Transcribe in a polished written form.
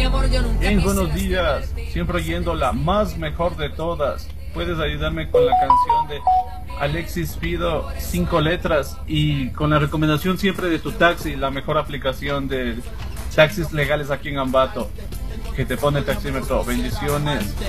James, buenos días. Siempre oyendo la más mejor de todas. ¿Puedes ayudarme con la canción de Alexis Fido, 5 letras? Y con la recomendación siempre de tu taxi, la mejor aplicación de taxis legales aquí en Ambato, que te pone el taxímetro. Bendiciones.